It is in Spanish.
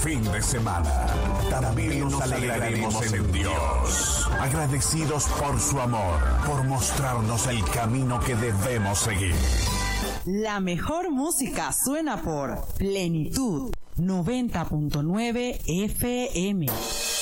fin de semana. También nos alegraremos en Dios, agradecidos por su amor, por mostrarnos el camino que debemos seguir. La mejor música suena por Plenitud 90.9 FM.